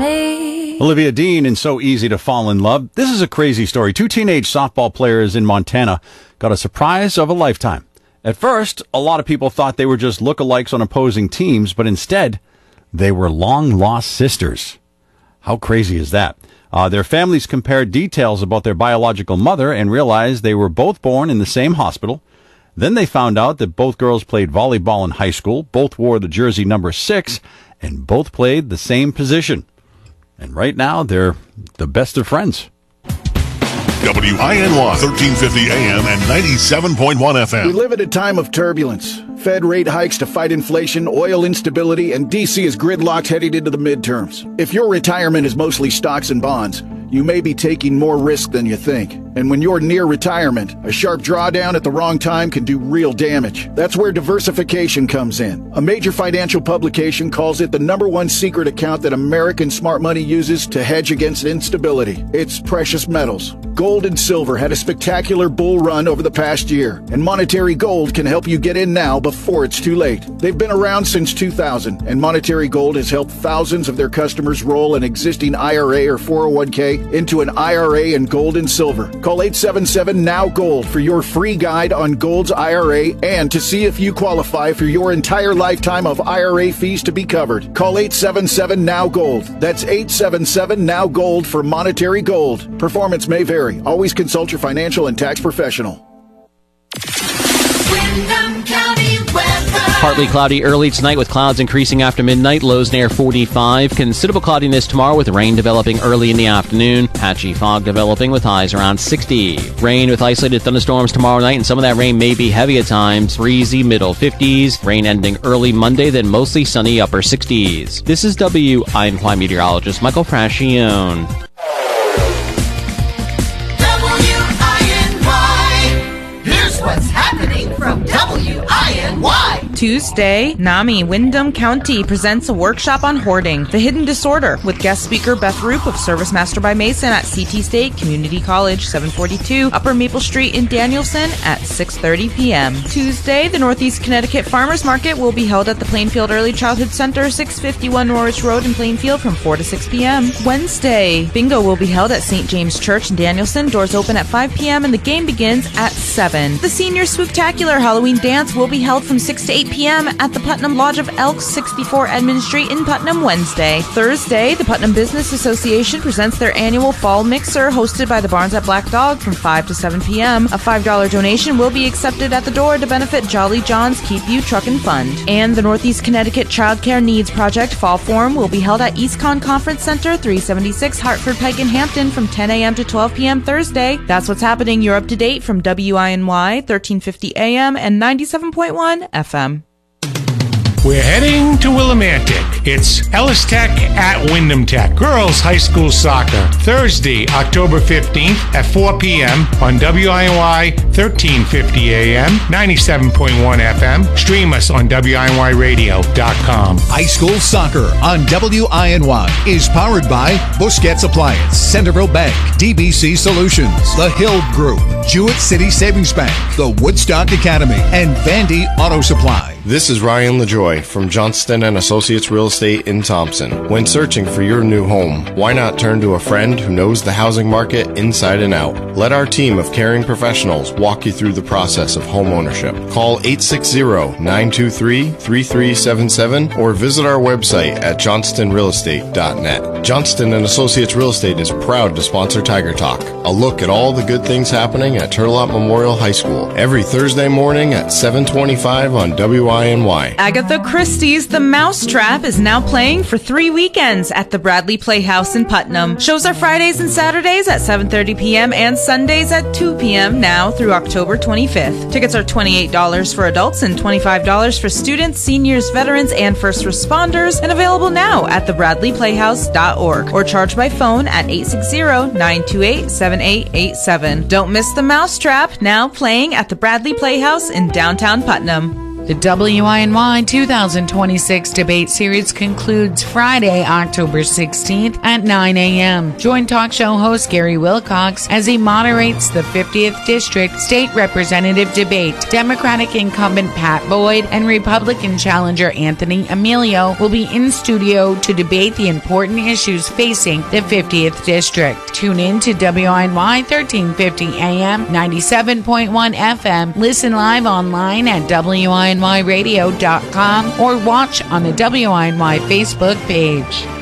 me. Olivia Dean in So Easy to Fall in Love. This is a crazy story. 2 teenage softball players in Montana got a surprise of a lifetime. At first, a lot of people thought they were just lookalikes on opposing teams, but instead, they were long-lost sisters. How crazy is that? Their families compared details about their biological mother and realized they were both born in the same hospital. Then they found out that both girls played volleyball in high school, both wore the jersey number 6, and both played the same position. And right now, they're the best of friends. WINY 1350 AM and 97.1 FM. We live at a time of turbulence. Fed rate hikes to fight inflation, oil instability, and D.C. is gridlocked heading into the midterms. If your retirement is mostly stocks and bonds, you may be taking more risk than you think. And when you're near retirement, a sharp drawdown at the wrong time can do real damage. That's where diversification comes in. A major financial publication calls it the #1 secret account that American smart money uses to hedge against instability. It's precious metals. Gold and silver had a spectacular bull run over the past year, and Monetary Gold can help you get in now before it's too late. They've been around since 2000, and Monetary Gold has helped thousands of their customers roll an existing IRA or 401k into an IRA in gold and silver. Call 877-NOW-GOLD for your free guide on Gold's IRA and to see if you qualify for your entire lifetime of IRA fees to be covered. Call 877-NOW-GOLD. That's 877-NOW-GOLD for Monetary Gold. Performance may vary. Always consult your financial and tax professional. Windham County weather. Partly cloudy early tonight with clouds increasing after midnight, lows near 45. Considerable cloudiness tomorrow with rain developing early in the afternoon. Patchy fog developing with highs around 60. Rain with isolated thunderstorms tomorrow night, and some of that rain may be heavy at times. Breezy middle 50s. Rain ending early Monday, then mostly sunny upper 60s. This is WINY meteorologist Michael Frascione. Here's what's happening from WINY. Tuesday, NAMI Windham County presents a workshop on hoarding, the hidden disorder, with guest speaker Beth Roop of Service Master by Mason at CT State Community College, 742 Upper Maple Street in Danielson at 6:30 p.m. Tuesday, the Northeast Connecticut Farmers Market will be held at the Plainfield Early Childhood Center, 651 Norwich Road in Plainfield from 4 to 6 p.m. Wednesday, bingo will be held at St. James Church in Danielson. Doors open at 5 p.m. and the game begins at 7. The Senior Spooktacular Halloween Dance will be held from 6 to 8 p.m. at the Putnam Lodge of Elks, 64 Edmund Street in Putnam Wednesday. Thursday, the Putnam Business Association presents their annual Fall Mixer hosted by the Barns at Black Dog from 5 to 7 p.m. A $5 donation will be accepted at the door to benefit Jolly John's Keep You Truckin' Fund. And the Northeast Connecticut Child Care Needs Project Fall Forum will be held at EastCon Conference Center, 376 Hartford Pike in Hampton from 10 a.m. to 12 p.m. Thursday. That's what's happening. You're up to date from WINY 1350 AM and 97.1 FM. We're heading to Willimantic. It's Ellis Tech at Wyndham Tech. Girls High School Soccer. Thursday, October 15th at 4 p.m. on WINY 1350 AM, 97.1 FM. Stream us on WINYradio.com. High School Soccer on WINY is powered by Busquets Appliance, Centerville Bank, DBC Solutions, The Hill Group, Jewett City Savings Bank, the Woodstock Academy, and Vandy Auto Supply. This is Ryan LaJoy from Johnston & Associates Real Estate in Thompson. When searching for your new home, why not turn to a friend who knows the housing market inside and out? Let our team of caring professionals walk you through the process of home ownership. Call 860-923-3377 or visit our website at johnstonrealestate.net. Johnston & Associates Real Estate is proud to sponsor Tiger Talk, a look at all the good things happening at Turlock Memorial High School, every Thursday morning at 7:25 on WINY. Agatha Christie's The Mousetrap is now playing for 3 weekends at the Bradley Playhouse in Putnam. Shows are Fridays and Saturdays at 7:30 p.m. and Sundays at 2 p.m. now through October 25th. Tickets are $28 for adults and $25 for students, seniors, veterans, and first responders, and available now at thebradleyplayhouse.org or charged by phone at 860-928-7887. Don't miss The Mousetrap, now playing at the Bradley Playhouse in downtown Putnam. The WINY 2026 debate series concludes Friday, October 16th at 9 a.m. Join talk show host Gary Wilcox as he moderates the 50th District State Representative debate. Democratic incumbent Pat Boyd and Republican challenger Anthony Emilio will be in studio to debate the important issues facing the 50th District. Tune in to WINY 1350 AM, 97.1 FM. Listen live online at WINYradio.com or watch on the WINY Facebook page.